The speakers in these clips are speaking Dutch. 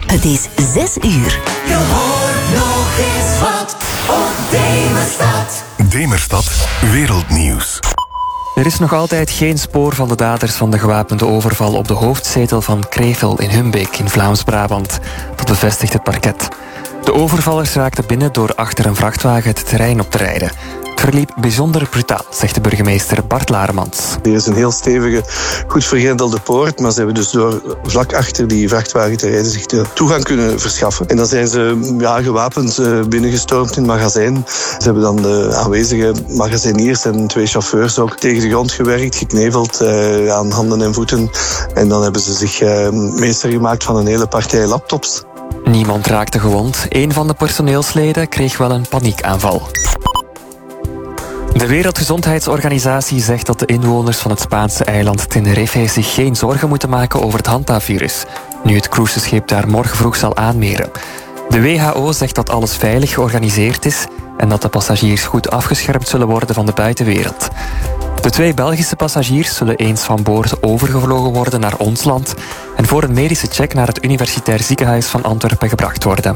Het is 6 uur. Je hoort nog eens wat op Demerstad. Demerstad Wereldnieuws. Er is nog altijd geen spoor van de daders van de gewapende overval op de hoofdzetel van Krevel in Humbeek in Vlaams-Brabant. Dat bevestigt het parket. De overvallers raakten binnen door achter een vrachtwagen het terrein op te rijden. Het verliep bijzonder brutaal, zegt de burgemeester Bart Laremans. Er is een heel stevige, goed vergrendelde poort, maar ze hebben dus door vlak achter die vrachtwagen te rijden zich de toegang kunnen verschaffen. En dan zijn ze gewapend binnengestormd in het magazijn. Ze hebben dan de aanwezige magaziniers en 2 chauffeurs ook tegen de grond gewerkt, gekneveld aan handen en voeten. En dan hebben ze zich meester gemaakt van een hele partij laptops. Niemand raakte gewond. Een van de personeelsleden kreeg wel een paniekaanval. De Wereldgezondheidsorganisatie zegt dat de inwoners van het Spaanse eiland Tenerife zich geen zorgen moeten maken over het Hanta-virus, nu het cruiseschip daar morgen vroeg zal aanmeren. De WHO zegt dat alles veilig georganiseerd is en dat de passagiers goed afgeschermd zullen worden van de buitenwereld. De 2 Belgische passagiers zullen eens van boord overgevlogen worden naar ons land en voor een medische check naar het Universitair Ziekenhuis van Antwerpen gebracht worden.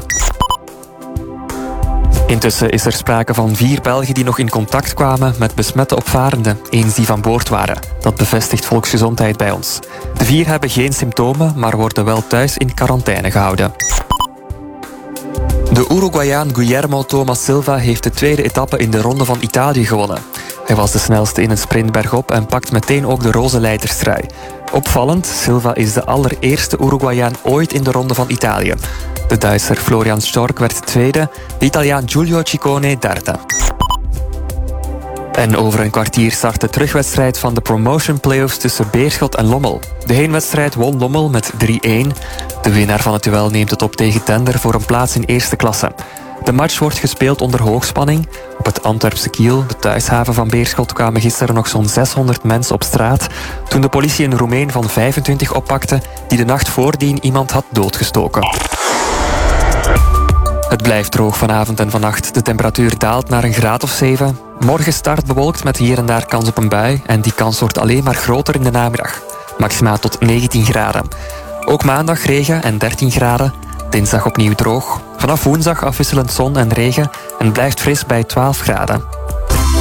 Intussen is er sprake van 4 Belgen die nog in contact kwamen met besmette opvarenden, eens die van boord waren. Dat bevestigt Volksgezondheid bij ons. De 4 hebben geen symptomen, maar worden wel thuis in quarantaine gehouden. De Uruguayaan Guillermo Thomas Silva heeft de 2e etappe in de Ronde van Italië gewonnen. Hij was de snelste in een sprint bergop en pakt meteen ook de roze leiderstrui. Opvallend, Silva is de allereerste Uruguayaan ooit in de Ronde van Italië. De Duitser Florian Stork werd 2e, de Italiaan Giulio Ciccone 3e. En over een kwartier start de terugwedstrijd van de promotion playoffs tussen Beerschot en Lommel. De heenwedstrijd won Lommel met 3-1. De winnaar van het duel neemt het op tegen Tender voor een plaats in eerste klasse. De match wordt gespeeld onder hoogspanning. Op het Antwerpse Kiel, de thuishaven van Beerschot, kwamen gisteren nog zo'n 600 mensen op straat toen de politie een Roemeen van 25 oppakte die de nacht voordien iemand had doodgestoken. Het blijft droog vanavond en vannacht. De temperatuur daalt naar een graad of 7. Morgen start bewolkt met hier en daar kans op een bui en die kans wordt alleen maar groter in de namiddag. Maximaal tot 19 graden. Ook maandag regen en 13 graden. Dinsdag opnieuw droog. Vanaf woensdag afwisselend zon en regen en blijft fris bij 12 graden.